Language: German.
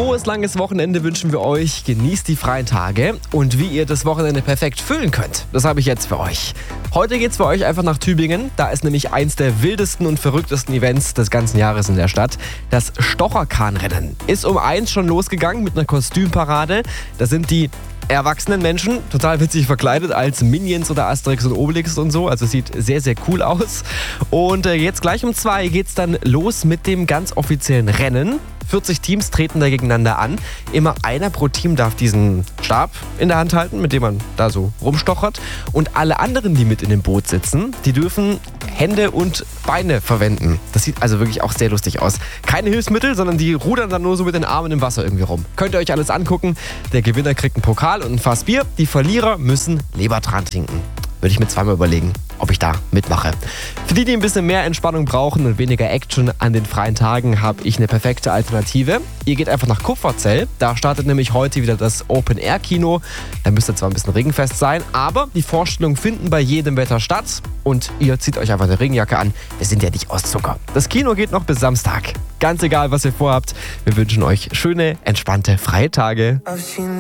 frohes, langes Wochenende wünschen wir euch. Genießt die freien Tage und wie ihr das Wochenende perfekt füllen könnt, das habe ich jetzt für euch. Heute geht's für euch einfach nach Tübingen. Da ist nämlich eins der wildesten und verrücktesten Events des ganzen Jahres in der Stadt. Das Stocherkahnrennen ist um 1 schon losgegangen mit einer Kostümparade. Da sind die erwachsenen Menschen total witzig verkleidet als Minions oder Asterix und Obelix und so. Also sieht sehr, sehr cool aus. Und jetzt gleich um 2 geht's dann los mit dem ganz offiziellen Rennen. 40 Teams treten da gegeneinander an. Immer einer pro Team darf diesen Stab in der Hand halten, mit dem man da so rumstochert. Und alle anderen, die mit in dem Boot sitzen, die dürfen Hände und Beine verwenden. Das sieht also wirklich auch sehr lustig aus. Keine Hilfsmittel, sondern die rudern dann nur so mit den Armen im Wasser irgendwie rum. Könnt ihr euch alles angucken. Der Gewinner kriegt einen Pokal und ein Fass Bier. Die Verlierer müssen Lebertran trinken. Würde ich mir zweimal überlegen, ob ich da mitmache. Für die, die ein bisschen mehr Entspannung brauchen und weniger Action an den freien Tagen, habe ich eine perfekte Alternative. Ihr geht einfach nach Kupferzell. Da startet nämlich heute wieder das Open-Air-Kino. Da müsste zwar ein bisschen regenfest sein, aber die Vorstellungen finden bei jedem Wetter statt. Und ihr zieht euch einfach eine Regenjacke an. Wir sind ja nicht aus Zucker. Das Kino geht noch bis Samstag. Ganz egal, was ihr vorhabt. Wir wünschen euch schöne, entspannte, freie Tage.